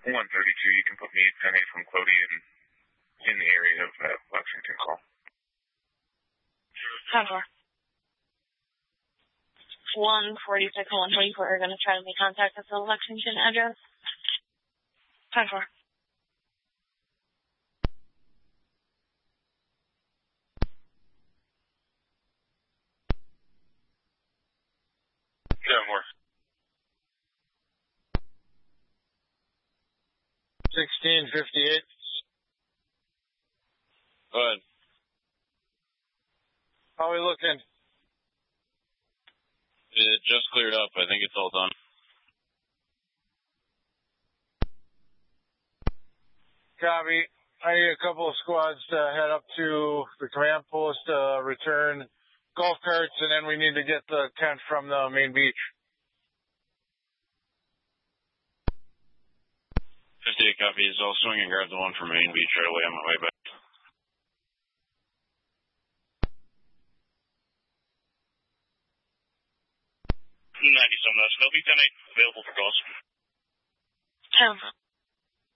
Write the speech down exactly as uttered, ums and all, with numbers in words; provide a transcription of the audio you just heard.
one thirty-two, you can put me ten eight from Cody in, in the area of uh, Lexington call. ten four. one forty-six and one twenty-four are going to try to make contact at the Lexington address. ten four. ten four. sixteen fifty-eight. Go ahead. How are we looking? It just cleared up. I think it's all done. Copy. I need a couple of squads to head up to the command post, uh, return golf carts, and then we need to get the tent from the main beach. fifty-eight copies. I'll swing and grab the one from Main Beach right away on my way back. ninety-seven, that's Snowy ten eight, available for calls. ten four.